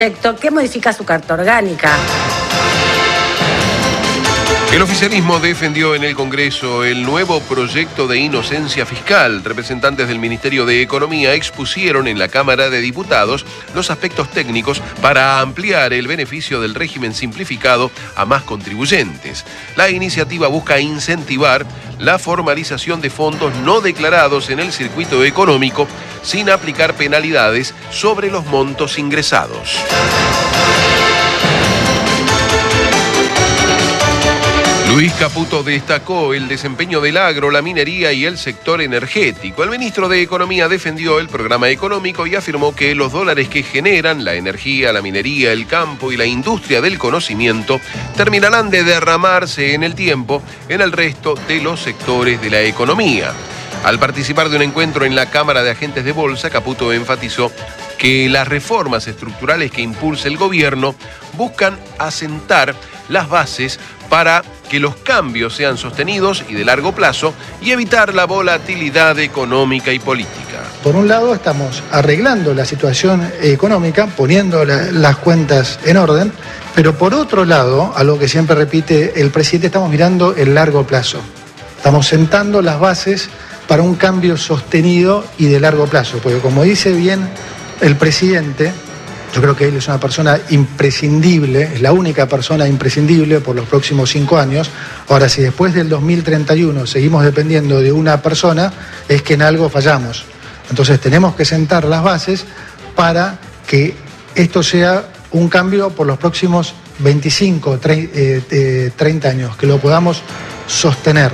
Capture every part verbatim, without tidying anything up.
que modifica su carta orgánica. El oficialismo defendió en el Congreso el nuevo proyecto de inocencia fiscal. Representantes del Ministerio de Economía expusieron en la Cámara de Diputados los aspectos técnicos para ampliar el beneficio del régimen simplificado a más contribuyentes. La iniciativa busca incentivar la formalización de fondos no declarados en el circuito económico sin aplicar penalidades sobre los montos ingresados. Luis Caputo destacó el desempeño del agro, la minería y el sector energético. El ministro de Economía defendió el programa económico y afirmó que los dólares que generan la energía, la minería, el campo y la industria del conocimiento terminarán de derramarse en el tiempo en el resto de los sectores de la economía. Al participar de un encuentro en la Cámara de Agentes de Bolsa, Caputo enfatizó que las reformas estructurales que impulsa el gobierno buscan asentar las bases para que los cambios sean sostenidos y de largo plazo y evitar la volatilidad económica y política. Por un lado, estamos arreglando la situación económica, poniendo la, las cuentas en orden, pero por otro lado, algo que siempre repite el presidente, estamos mirando el largo plazo. Estamos sentando las bases para un cambio sostenido y de largo plazo, porque como dice bien el presidente, yo creo que él es una persona imprescindible, es la única persona imprescindible por los próximos cinco años. Ahora, si después del dos mil treinta y uno seguimos dependiendo de una persona, es que en algo fallamos. Entonces tenemos que sentar las bases para que esto sea un cambio por los próximos veinticinco, treinta años, que lo podamos sostener.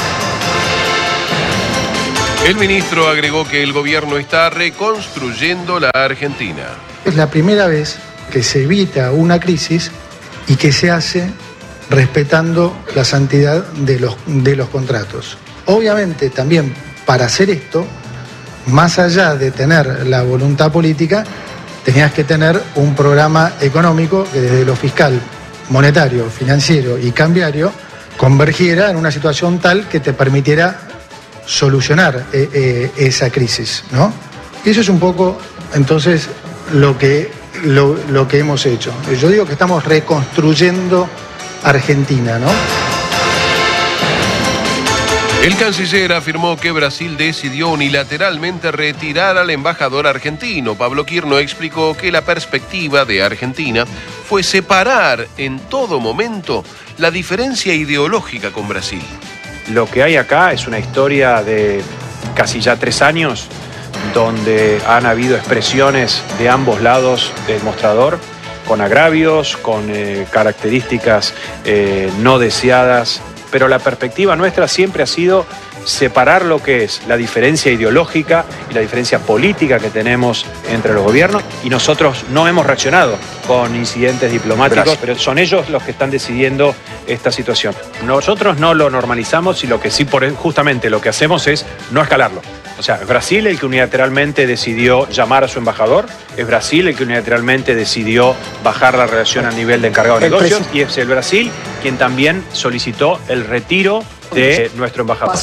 El ministro agregó que el gobierno está reconstruyendo la Argentina. Es la primera vez que se evita una crisis y que se hace respetando la santidad de los, de los contratos. Obviamente también para hacer esto, más allá de tener la voluntad política, tenías que tener un programa económico que desde lo fiscal, monetario, financiero y cambiario convergiera en una situación tal que te permitiera solucionar eh, eh, esa crisis, ¿no? Y eso es un poco, entonces, lo que, lo, lo que hemos hecho. Yo digo que estamos reconstruyendo Argentina, ¿no? El canciller afirmó que Brasil decidió unilateralmente retirar al embajador argentino. Pablo Quirno explicó que la perspectiva de Argentina fue separar en todo momento la diferencia ideológica con Brasil. Lo que hay acá es una historia de casi ya tres años donde han habido expresiones de ambos lados del mostrador, con agravios, con eh, características eh, no deseadas, pero la perspectiva nuestra siempre ha sido separar lo que es la diferencia ideológica y la diferencia política que tenemos entre los gobiernos, y nosotros no hemos reaccionado con incidentes diplomáticos, Brasil. Pero son ellos los que están decidiendo esta situación. Nosotros no lo normalizamos y lo que sí, por, justamente lo que hacemos es no escalarlo. O sea, es Brasil el que unilateralmente decidió llamar a su embajador, es Brasil el que unilateralmente decidió bajar la relación a nivel de encargado de negocios, y es el Brasil quien también solicitó el retiro de nuestro embajador.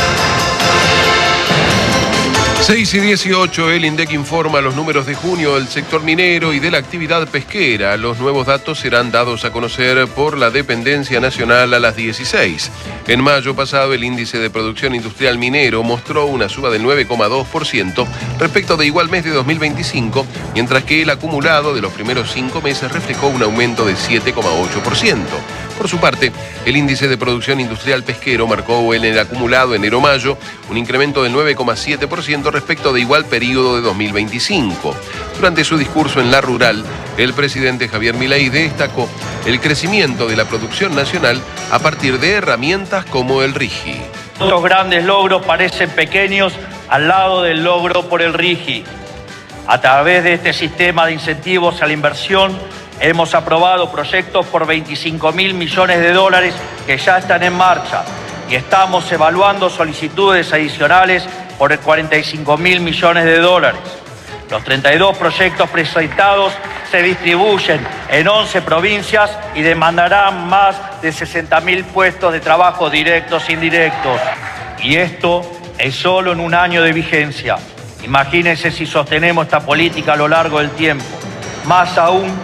seis y dieciocho, el INDEC informa los números de junio del sector minero y de la actividad pesquera. Los nuevos datos serán dados a conocer por la Dependencia Nacional a las dieciséis. En mayo pasado, el índice de producción industrial minero mostró una suba del nueve coma dos por ciento respecto de igual mes de dos mil veinticinco, mientras que el acumulado de los primeros cinco meses reflejó un aumento de siete coma ocho por ciento. Por su parte, el índice de producción industrial pesquero marcó en el acumulado enero-mayo un incremento del nueve coma siete por ciento respecto de igual periodo de dos mil veinticinco. Durante su discurso en La Rural, el presidente Javier Milei destacó el crecimiento de la producción nacional a partir de herramientas como el RIGI. Estos grandes logros parecen pequeños al lado del logro por el RIGI. A través de este sistema de incentivos a la inversión, hemos aprobado proyectos por veinticinco mil millones de dólares que ya están en marcha, y estamos evaluando solicitudes adicionales por cuarenta y cinco mil millones de dólares. Los treinta y dos proyectos presentados se distribuyen en once provincias y demandarán más de sesenta mil puestos de trabajo directos e indirectos. Y esto es solo en un año de vigencia. Imagínense si sostenemos esta política a lo largo del tiempo. Más aún,